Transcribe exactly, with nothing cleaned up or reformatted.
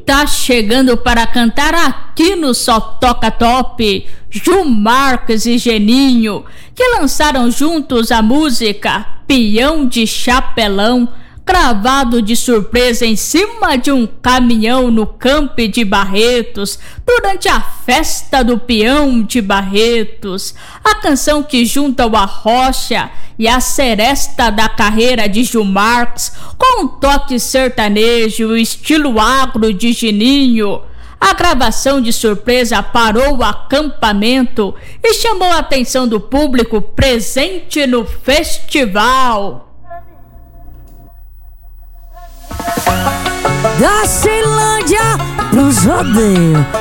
tá chegando para cantar aqui no Só Toca Top, Gil Marques e Geninho, que lançaram juntos a música Peão de Chapelão, gravado de surpresa em cima de um caminhão no Campo de Barretos, durante a festa do Peão de Barretos. A canção que junta o arrocha e a seresta da carreira de Gil Marques, com um toque sertanejo e o estilo agro de Geninho. A gravação de surpresa parou o acampamento e chamou a atenção do público presente no festival. Da Ceilândia pros rodeios.